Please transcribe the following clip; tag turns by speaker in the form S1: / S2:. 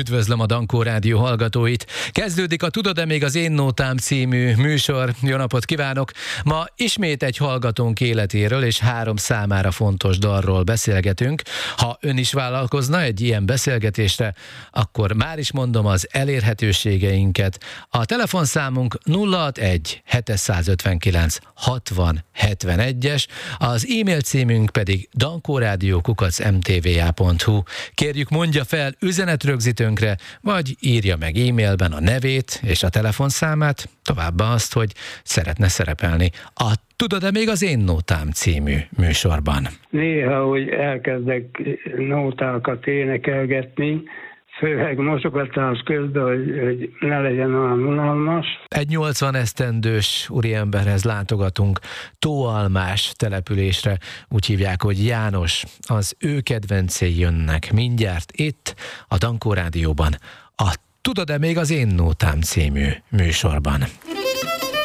S1: Üdvözlöm a Dankó Rádió hallgatóit! Kezdődik a Tudod-e még az én nótám című műsor. Jó napot kívánok! Ma ismét egy hallgatónk életéről és 3 számára fontos dalról beszélgetünk. Ha ön is vállalkozna egy ilyen beszélgetésre, akkor már is mondom az elérhetőségeinket. A telefonszámunk 061 759 60 71-es, az e-mail címünk pedig dankórádió@mtva.hu. Kérjük, mondja fel üzenetrögzítőnkre, vagy írja meg e-mailben a nevét és a telefonszámát, továbbá azt, hogy szeretne szerepelni a Tudod-e még az én nótám című műsorban.
S2: Néha, hogy elkezdek nótákat énekelgetni, főleg mosogatás közben, hogy ne legyen olyan unalmas.
S1: Egy 80 esztendős úriemberhez látogatunk Tóalmás településre, úgy hívják, hogy János. Az ő kedvencei jönnek mindjárt itt, a Dankó Rádióban, a Tudod-e még az én nótám című műsorban.